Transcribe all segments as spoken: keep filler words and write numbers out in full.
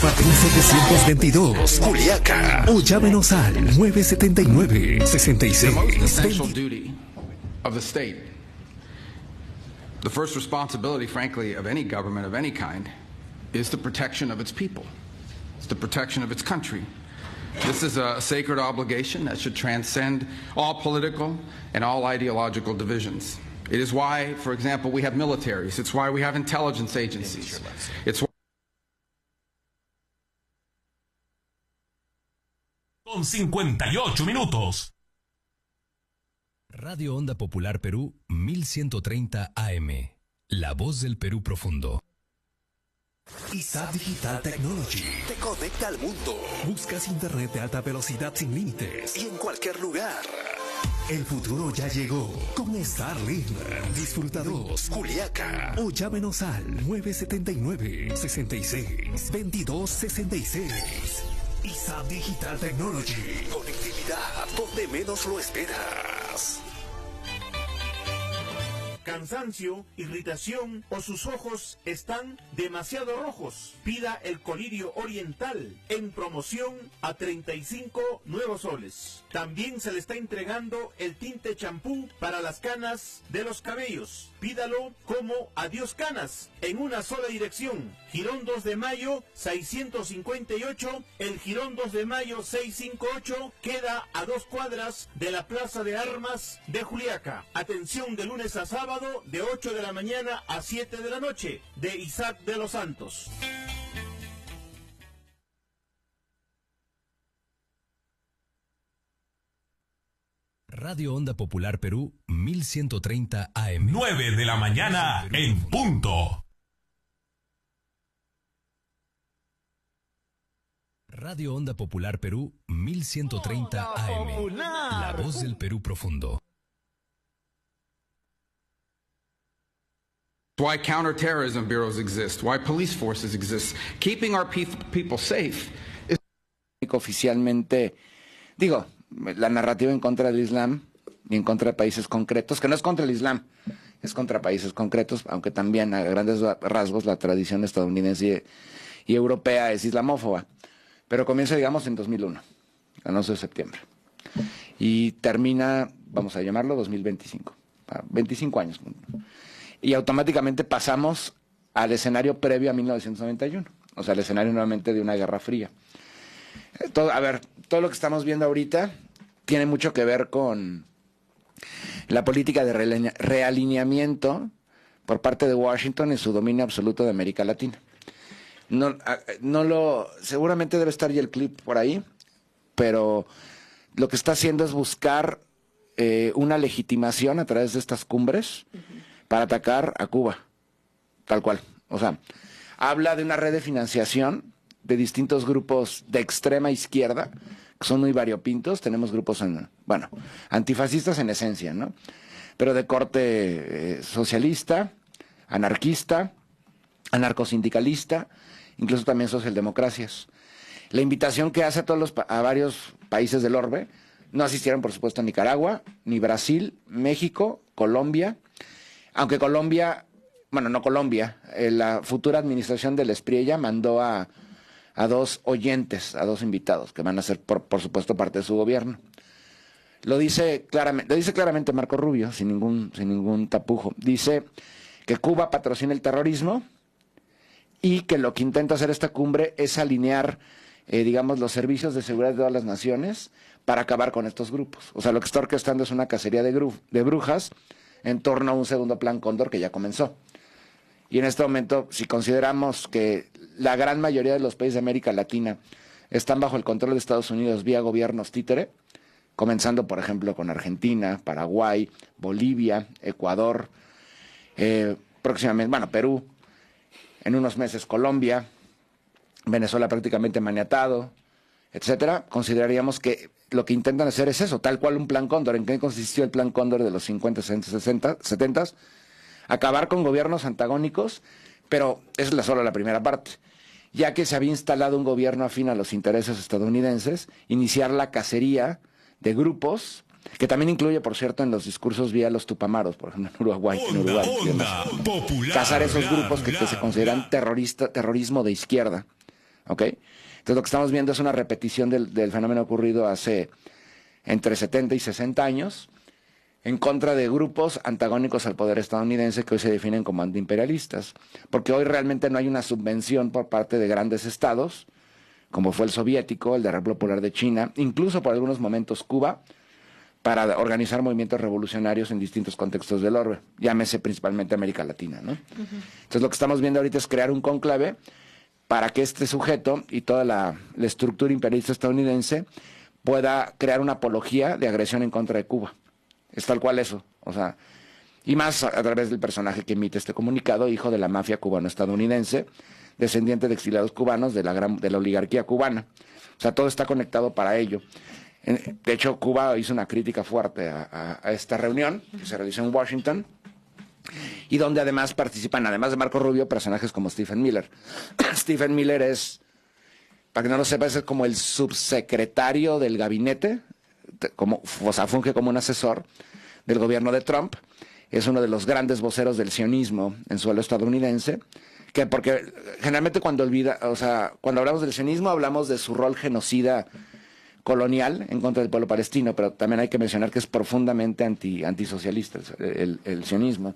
Patrón setecientos veintidós, Juliaca. O llámenos al nueve siete nueve, seis seis. The most essential duty of the state, the first responsibility, frankly, of any government of any kind, is the protection of its people. It's the protection of its country. This is a sacred obligation that should transcend all political and all ideological divisions. It is why, for example, we have militaries. It's why we have intelligence agencies. It's why Con cincuenta y ocho minutos. Radio Onda Popular Perú mil ciento treinta A M. La voz del Perú profundo. I S A T Digital Technology te conecta al mundo. Buscas internet de alta velocidad sin límites y en cualquier lugar. El futuro ya llegó con Starlink. Disfrutados, Juliaca. O llámenos al nueve siete nueve, seis seis, veintidós sesenta y seis. I S A T Digital Technology. Conectividad donde menos lo esperas. Cansancio, irritación o sus ojos están demasiado rojos. Pida el colirio oriental en promoción a treinta y cinco nuevos soles. También se le está entregando el tinte champú para las canas de los cabellos. Pídalo como Adiós Canas en una sola dirección. Girón dos de mayo seiscientos cincuenta y ocho. El Girón dos de mayo seiscientos cincuenta y ocho queda a dos cuadras de la Plaza de Armas de Juliaca. Atención de lunes a sábado de ocho de la mañana a siete de la noche, de Isaac de los Santos. Radio Onda Popular Perú mil ciento treinta A M. nueve de la mañana en punto. Radio Onda Popular Perú mil ciento treinta A M. La voz del Perú profundo. why counterterrorism bureaus exist, why police forces exist. Keeping our pe people safe is... Oficialmente, digo, la narrativa en contra del Islam y en contra de países concretos, que no es contra el Islam, es contra países concretos, aunque también a grandes rasgos la tradición estadounidense y, y europea es islamófoba. Pero comienza, digamos, en dos mil uno, el once de septiembre. Y termina, vamos a llamarlo, dos mil veinticinco, veinticinco años. Y automáticamente pasamos al escenario previo a mil novecientos noventa y uno, o sea, el escenario nuevamente de una guerra fría. Todo, a ver, todo lo que estamos viendo ahorita tiene mucho que ver con la política de realineamiento por parte de Washington en su dominio absoluto de América Latina. No, no lo, seguramente debe estar ya el clip por ahí, pero lo que está haciendo es buscar eh, una legitimación a través de estas cumbres uh-huh. para atacar a Cuba, tal cual. O sea, habla de una red de financiación de distintos grupos de extrema izquierda, que son muy variopintos. Tenemos grupos, en, bueno, antifascistas en esencia, ¿no? Pero de corte eh, socialista, anarquista, anarcosindicalista, incluso también socialdemocracias. La invitación que hace a todos los a varios países del orbe, no asistieron por supuesto a Nicaragua, ni Brasil, México, Colombia, aunque Colombia, bueno, no Colombia, eh, la futura administración del Espriella mandó a, a dos oyentes, a dos invitados, que van a ser por, por supuesto parte de su gobierno. Lo dice claramente, lo dice claramente Marco Rubio, sin ningún, sin ningún tapujo. Dice que Cuba patrocina el terrorismo y que lo que intenta hacer esta cumbre es alinear, eh, digamos, los servicios de seguridad de todas las naciones para acabar con estos grupos. O sea, lo que está orquestando es una cacería de, gru de brujas en torno a un segundo plan Cóndor que ya comenzó. Y en este momento, si consideramos que la gran mayoría de los países de América Latina están bajo el control de Estados Unidos vía gobiernos títere, comenzando, por ejemplo, con Argentina, Paraguay, Bolivia, Ecuador, eh, próximamente, bueno, Perú, en unos meses Colombia, Venezuela prácticamente maniatado, etcétera, consideraríamos que lo que intentan hacer es eso, tal cual un plan Cóndor. ¿En qué consistió el plan Cóndor de los cincuenta, sesenta, setenta? Acabar con gobiernos antagónicos, pero esa es solo la primera parte. Ya que se había instalado un gobierno afín a los intereses estadounidenses, iniciar la cacería de grupos, que también incluye, por cierto, en los discursos vía los tupamaros, por ejemplo, en Uruguay, onda, en Uruguay, onda, popular, cazar esos bla, grupos que, bla, que se consideran bla. terrorista, terrorismo de izquierda, ¿ok? Entonces lo que estamos viendo es una repetición del, del fenómeno ocurrido hace entre setenta y sesenta años, en contra de grupos antagónicos al poder estadounidense que hoy se definen como antiimperialistas, porque hoy realmente no hay una subvención por parte de grandes estados, como fue el soviético, el de la República Popular de China, incluso por algunos momentos Cuba, para organizar movimientos revolucionarios en distintos contextos del orbe, llámese principalmente América Latina, ¿no? Uh-huh. Entonces lo que estamos viendo ahorita es crear un cónclave para que este sujeto y toda la, la estructura imperialista estadounidense pueda crear una apología de agresión en contra de Cuba. Es tal cual eso, o sea, y más a, a través del personaje que emite este comunicado, hijo de la mafia cubano-estadounidense, descendiente de exiliados cubanos de la, gran, de la oligarquía cubana. O sea, todo está conectado para ello. En, de hecho, Cuba hizo una crítica fuerte a, a, a esta reunión que se realizó en Washington, y donde además participan, además de Marco Rubio, personajes como Stephen Miller. Stephen Miller es, para que no lo sepas, es como el subsecretario del gabinete, como, o sea, funge como un asesor del gobierno de Trump, es uno de los grandes voceros del sionismo en suelo estadounidense, que porque generalmente cuando olvida, o sea, cuando hablamos del sionismo hablamos de su rol genocida colonial en contra del pueblo palestino, pero también hay que mencionar que es profundamente anti, antisocialista el, el, el sionismo.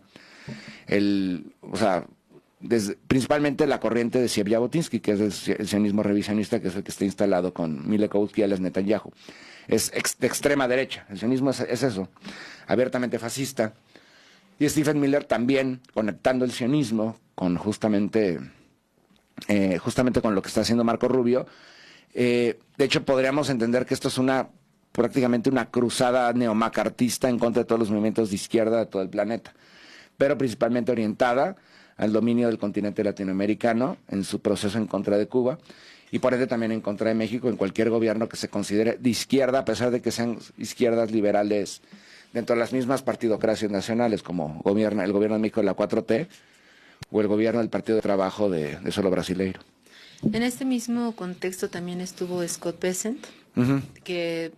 El, o sea, desde, principalmente la corriente de Zev Jabotinsky, que es el, el sionismo revisionista, que es el que está instalado con Milekov y Ales Netanyahu. Es ex, de extrema derecha, el sionismo es, es eso, abiertamente fascista. Y Stephen Miller también conectando el sionismo con justamente, eh, justamente con lo que está haciendo Marco Rubio. Eh, de hecho, podríamos entender que esto es una prácticamente una cruzada neomacartista en contra de todos los movimientos de izquierda de todo el planeta, pero principalmente orientada al dominio del continente latinoamericano en su proceso en contra de Cuba, y por ende también en contra de México, en cualquier gobierno que se considere de izquierda, a pesar de que sean izquierdas liberales dentro de las mismas partidocracias nacionales, como gobierna, el gobierno de México de la cuatro T o el gobierno del Partido de Trabajo de, de Solo Brasileiro. En este mismo contexto también estuvo Scott Bessent, uh-huh. que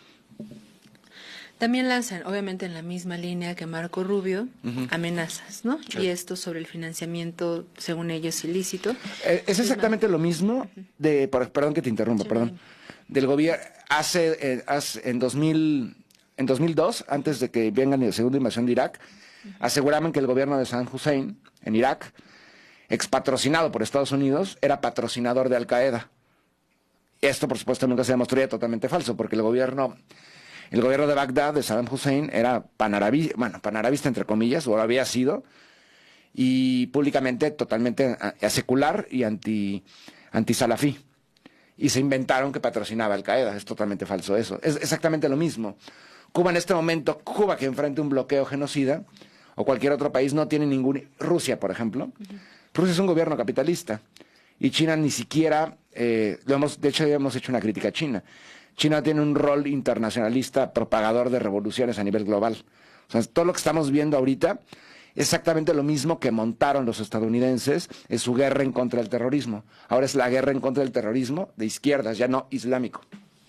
también lanzan, obviamente en la misma línea que Marco Rubio, uh-huh. amenazas, ¿no? Sí. Y esto sobre el financiamiento, según ellos, ilícito. Eh, es exactamente lo mismo de, por, perdón que te interrumpa, sí, perdón, del gobierno, hace, eh, hace en, dos mil, en dos mil dos, antes de que vengan la segunda invasión de Irak, uh-huh. aseguraban que el gobierno de Saddam Hussein, en Irak, expatrocinado por Estados Unidos, era patrocinador de Al Qaeda. Esto, por supuesto, nunca se demostraría totalmente falso, porque el gobierno... El gobierno de Bagdad, de Saddam Hussein, era panarabista, bueno, panarabista entre comillas, o lo había sido, y públicamente totalmente secular y anti, anti-salafí. Y se inventaron que patrocinaba Al Qaeda. Es totalmente falso eso. Es exactamente lo mismo. Cuba en este momento, Cuba que enfrenta un bloqueo genocida, o cualquier otro país, no tiene ningún... Rusia, por ejemplo. Uh-huh. Rusia es un gobierno capitalista. Y China ni siquiera... Eh, lo hemos, de hecho, ya hemos hecho una crítica a China. China tiene un rol internacionalista propagador de revoluciones a nivel global. O sea, todo lo que estamos viendo ahorita es exactamente lo mismo que montaron los estadounidenses en su guerra en contra del terrorismo. Ahora es la guerra en contra del terrorismo de izquierdas, ya no islámico.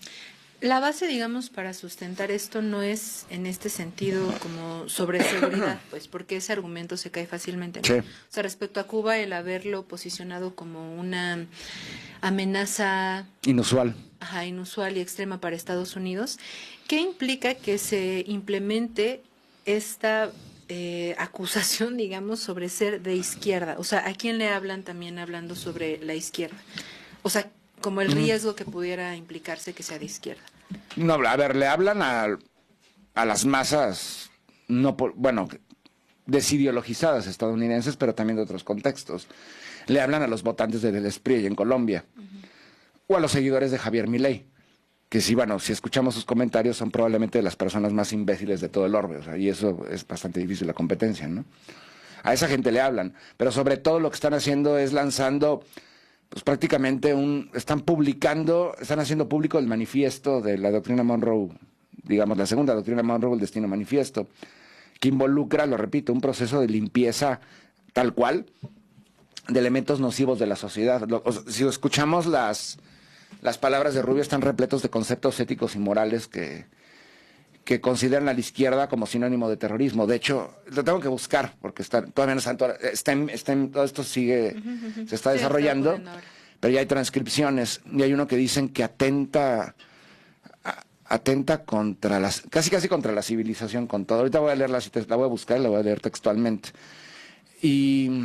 La base, digamos, para sustentar esto no es en este sentido como sobre seguridad, pues, porque ese argumento se cae fácilmente, ¿no? Sí. O sea, respecto a Cuba, el haberlo posicionado como una amenaza inusual. Ajá, inusual y extrema para Estados Unidos, ¿qué implica que se implemente esta eh, acusación, digamos, sobre ser de izquierda? O sea, ¿a quién le hablan también hablando sobre la izquierda? O sea, como el riesgo que pudiera implicarse que sea de izquierda. No, a ver, le hablan a, a las masas, no por, bueno, desideologizadas estadounidenses, pero también de otros contextos. Le hablan a los votantes del S P R I en Colombia, uh-huh. o a los seguidores de Javier Milei, que sí, bueno, si escuchamos sus comentarios, son probablemente las personas más imbéciles de todo el orbe, o sea, y eso es bastante difícil la competencia, ¿no? A esa gente le hablan, pero sobre todo lo que están haciendo es lanzando... pues prácticamente un, están publicando, están haciendo público el manifiesto de la doctrina Monroe, digamos la segunda doctrina Monroe, el destino manifiesto, que involucra, lo repito, un proceso de limpieza tal cual de elementos nocivos de la sociedad. Lo, o, si escuchamos las, las palabras de Rubio, están repletos de conceptos éticos y morales que, que consideran a la izquierda como sinónimo de terrorismo. De hecho, lo tengo que buscar, porque está, todavía no está, está, en, está en, todo esto sigue, uh-huh, uh-huh. se está sí, desarrollando, está pero ya hay transcripciones, y hay uno que dicen que atenta, a, atenta contra las, casi casi contra la civilización, con todo. Ahorita voy a leer la cita, la voy a buscar y la voy a leer textualmente. Y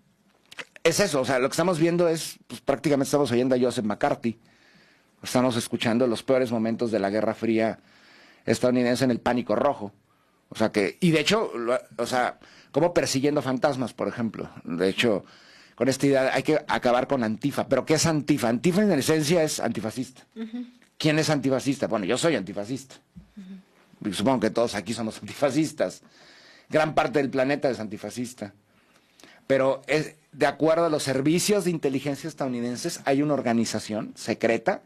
es eso, o sea, lo que estamos viendo es, pues prácticamente estamos oyendo a Joseph McCarthy, estamos escuchando los peores momentos de la Guerra Fría estadounidense en el pánico rojo. O sea que, y de hecho, lo, o sea, como persiguiendo fantasmas, por ejemplo. De hecho, con esta idea hay que acabar con Antifa. ¿Pero qué es Antifa? Antifa en esencia es antifascista. Uh-huh. ¿Quién es antifascista? Bueno, yo soy antifascista. Uh-huh. Supongo que todos aquí somos antifascistas. Gran parte del planeta es antifascista. Pero es, de acuerdo a los servicios de inteligencia estadounidenses, hay una organización secreta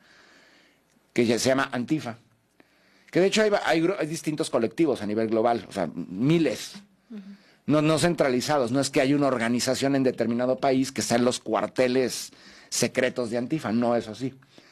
que se llama Antifa. Que de hecho hay, hay, hay distintos colectivos a nivel global, o sea, miles. Uh-huh. No, no centralizados, no es que hay una organización en determinado país que está en los cuarteles secretos de Antifa, no es así.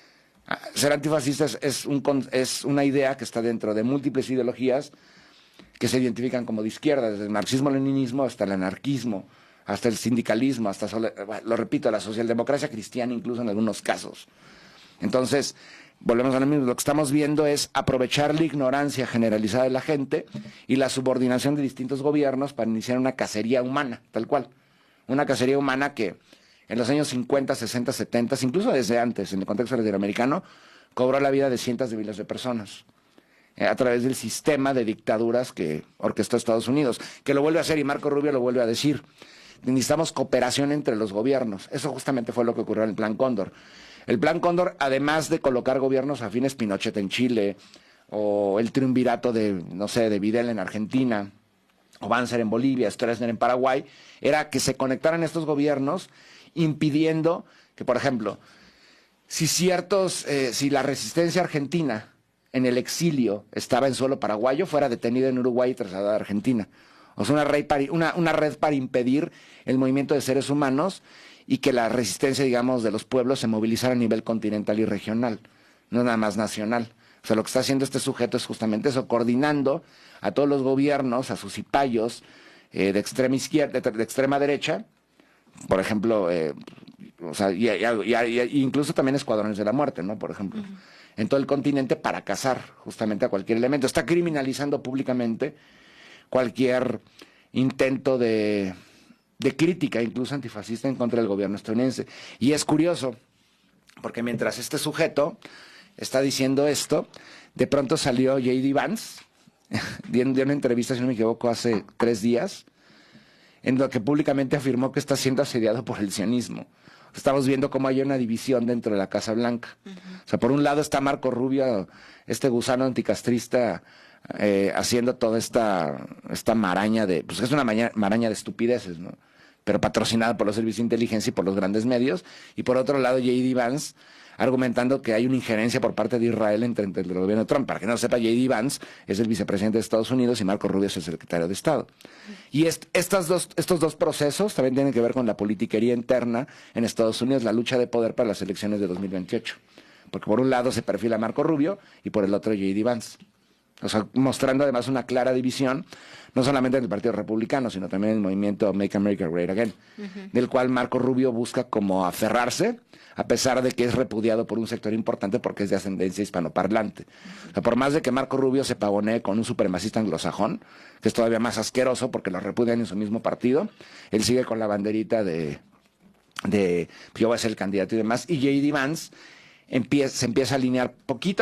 Ser antifascista es, es, un, es una idea que está dentro de múltiples ideologías que se identifican como de izquierda, desde el marxismo-leninismo hasta el anarquismo, hasta el sindicalismo, hasta, lo repito, la socialdemocracia cristiana incluso en algunos casos. Entonces, volvemos a lo mismo, lo que estamos viendo es aprovechar la ignorancia generalizada de la gente y la subordinación de distintos gobiernos para iniciar una cacería humana, tal cual. Una cacería humana que en los años cincuenta, sesenta, setenta, incluso desde antes, en el contexto latinoamericano, cobró la vida de cientos de miles de personas eh, a través del sistema de dictaduras que orquestó Estados Unidos, que lo vuelve a hacer y Marco Rubio lo vuelve a decir. Necesitamos cooperación entre los gobiernos. Eso justamente fue lo que ocurrió en el Plan Cóndor. El Plan Cóndor, además de colocar gobiernos afines, Pinochet en Chile, o el triunvirato de, no sé, de Videla en Argentina, o Banzer en Bolivia, Stroessner en Paraguay, era que se conectaran estos gobiernos impidiendo que, por ejemplo, si ciertos, eh, si la resistencia argentina en el exilio estaba en suelo paraguayo, fuera detenida en Uruguay y trasladada a Argentina. O sea, una red, para, una, una red para impedir el movimiento de seres humanos y que la resistencia, digamos, de los pueblos se movilizara a nivel continental y regional, no nada más nacional. O sea, lo que está haciendo este sujeto es justamente eso, coordinando a todos los gobiernos, a sus cipayos eh, de extrema izquierda, de, de extrema derecha, por ejemplo, eh, o sea, y, y, y, y incluso también escuadrones de la muerte, ¿no? Por ejemplo, uh-huh. en todo el continente para cazar justamente a cualquier elemento. Está criminalizando públicamente cualquier intento de... de crítica, incluso antifascista, en contra del gobierno estadounidense. Y es curioso, porque mientras este sujeto está diciendo esto, de pronto salió J D Vance, dio una entrevista, si no me equivoco, hace tres días, en lo que públicamente afirmó que está siendo asediado por el sionismo. Estamos viendo cómo hay una división dentro de la Casa Blanca. Uh-huh. O sea, por un lado está Marco Rubio, este gusano anticastrista, Eh, haciendo toda esta, esta maraña de, pues es una maraña, maraña de estupideces, ¿no? Pero patrocinada por los servicios de inteligencia y por los grandes medios, y por otro lado J D Vance argumentando que hay una injerencia por parte de Israel entre, entre el gobierno de Trump. Para que no lo sepa, J D Vance es el vicepresidente de Estados Unidos y Marco Rubio es el secretario de Estado. Y est estas dos, estos dos procesos también tienen que ver con la politiquería interna en Estados Unidos, la lucha de poder para las elecciones de dos mil veintiocho. Porque por un lado se perfila Marco Rubio y por el otro J D Vance. O sea, mostrando además una clara división, no solamente en el Partido Republicano, sino también en el movimiento Make America Great Again, uh-huh. del cual Marco Rubio busca como aferrarse, a pesar de que es repudiado por un sector importante porque es de ascendencia hispanoparlante. Uh-huh. O sea, por más de que Marco Rubio se pagonee con un supremacista anglosajón, que es todavía más asqueroso porque lo repudian en su mismo partido, él sigue con la banderita de, de yo voy a ser el candidato y demás, y J D Vance empieza, se empieza a alinear poquito